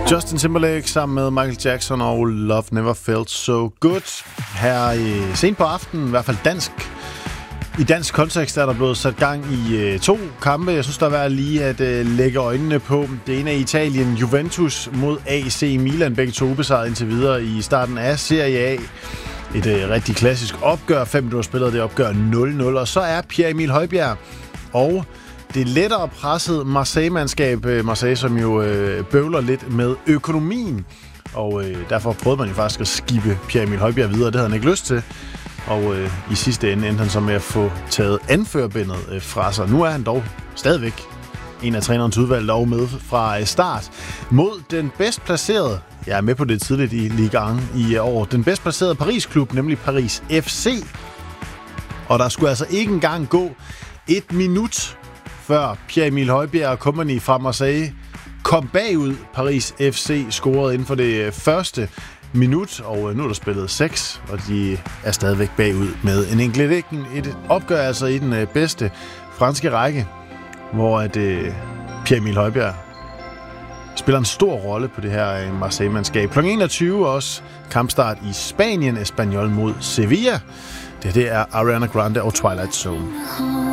Justin Timberlake sammen med Michael Jackson og Love Never Felt So Good. Her sent på aftenen, i hvert fald i dansk kontekst, er der blevet sat gang i 2 kampe. Jeg synes, der er værd lige at lægge øjnene på. Det ene er Italien, Juventus mod AC Milan. Begge 2 ubesejret indtil videre i starten af Serie A. Et rigtig klassisk opgør. 5 minutter spillet, det opgør 0-0. Og så er Pierre-Emil Højbjerg og det lettere presset Marseille-mandskab. Marseille, som jo bøvler lidt med økonomien. Og derfor prøvede man jo faktisk at skippe Pierre-Emil Højbjerg videre. Det havde han ikke lyst til. Og i sidste ende endte han så med at få taget anførbindet fra sig. Nu er han dog stadigvæk en af trænerens udvalg, dog med fra start. Mod den bedst placerede, jeg er med på det tidligt i ligaen i år, den bedst placerede Paris-klub, nemlig Paris FC. Og der skulle altså ikke engang gå 1 minut, før Pierre-Emil Højbjerg og company fra Marseille kom bagud. Paris FC scorede inden for det første minut, og nu er der spillet 6, og de er stadigvæk bagud med en enkelt. Et opgør altså i den bedste franske række, hvor Pierre-Emil Højbjerg spiller en stor rolle på det her Marseille-mandskab. Kl. 21 også kampstart i Spanien, Espanyol mod Sevilla. Det er Ariana Grande og Twilight Zone.